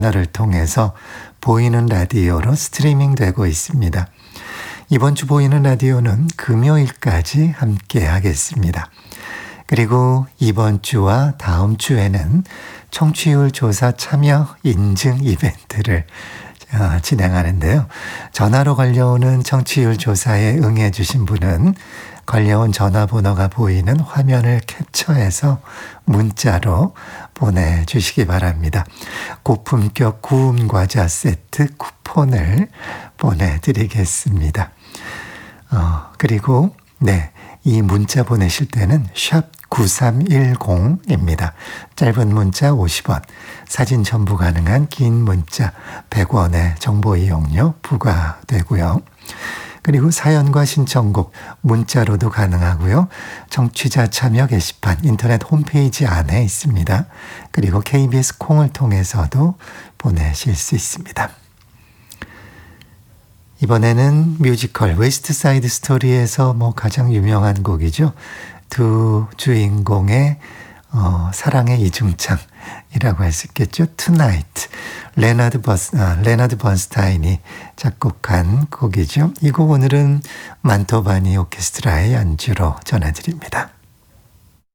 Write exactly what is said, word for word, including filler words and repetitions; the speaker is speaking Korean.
를 통해서 보이는 라디오로 스트리밍 되고 있습니다. 이번 주 보이는 라디오는 금요일까지 함께 하겠습니다. 그리고 이번 주와 다음 주에는 청취율 조사 참여 인증 이벤트를 진행하는데요. 전화로 걸려오는 청취율 조사에 응해 주신 분은 걸려온 전화번호가 보이는 화면을 캡처해서 문자로 보내주시기 바랍니다. 고품격 구움 과자 세트 쿠폰을 보내드리겠습니다. 어, 그리고 네, 이 문자 보내실 때는 샵 구삼일공입니다. 짧은 문자 오십 원, 사진 첨부 가능한 긴 문자 백 원의 정보 이용료 부과되고요. 그리고 사연과 신청곡 문자로도 가능하고요. 청취자 참여 게시판 인터넷 홈페이지 안에 있습니다. 그리고 케이비에스 콩을 통해서도 보내실 수 있습니다. 이번에는 뮤지컬 웨스트 사이드 스토리에서 뭐 가장 유명한 곡이죠. 두 주인공의 어, 사랑의 이중창이라고 할 수 있겠죠. Tonight. 레나드 버스, 아, 레나드 번스타인이 작곡한 곡이죠. 이 곡 오늘은 만토바니 오케스트라의 연주로 전해드립니다.